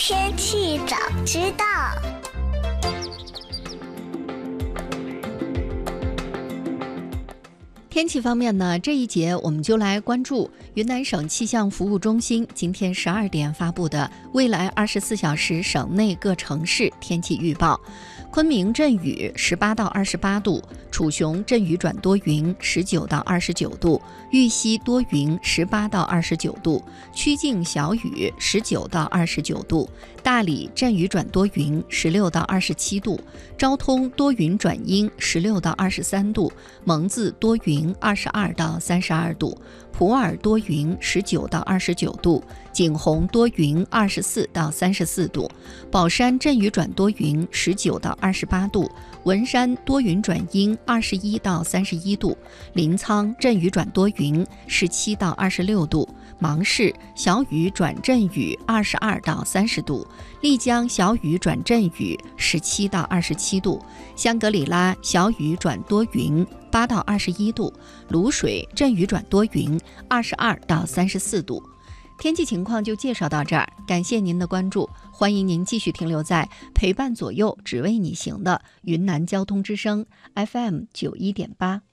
天气早知道。 天气方面呢，这一节我们就来关注云南省气象服务中心今天12点发布的未来24小时省内各城市天气预报。昆明阵雨18到28度，楚雄阵雨转多云19到29度，玉溪多云18到29度，曲靖小雨19到29度，大理阵雨转多云16到27度，昭通多云转阴16到23度，蒙自多云22到32度，普洱多云19到29度，景洪多云24到34度，保山阵雨转多云19到28度，文山多云转阴21到31度，临沧阵雨转多云17到26度，芒市小雨转阵雨22到30度，丽江小雨转阵雨17到27度，香格里拉小雨转多云8到21度，卤水阵雨转多云22到34度。天气情况就介绍到这儿，感谢您的关注，欢迎您继续停留在陪伴左右只为你行的云南交通之声 FM91.8。